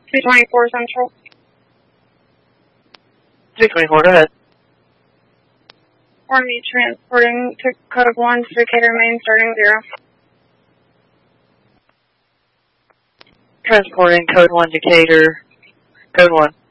324 Central. 324, go ahead. Army transporting to code 1 to Decatur, Maine, starting 0. Transporting code 1 Decatur, code 1.